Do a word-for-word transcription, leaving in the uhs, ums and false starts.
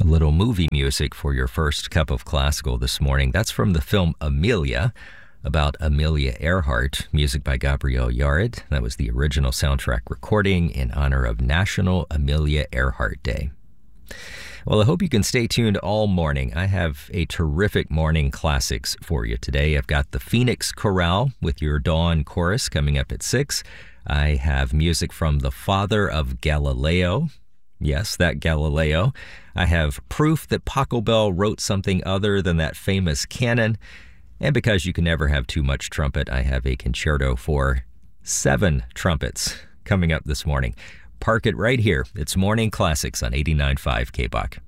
little movie music for your first cup of classical this morning. That's from the film Amelia, about Amelia Earhart, music by Gabriel Yared. That was the original soundtrack recording in honor of National Amelia Earhart Day. Well, I hope you can stay tuned all morning. I have a terrific morning classics for you today. I've got the Phoenix Chorale with your Dawn Chorus coming up at six. I have music from the father of Galileo. Yes, that Galileo. I have proof that Pachelbel wrote something other than that famous canon. And because you can never have too much trumpet, I have a concerto for seven trumpets coming up this morning. Park it right here. It's Morning Classics on eighty-nine point five K B O C.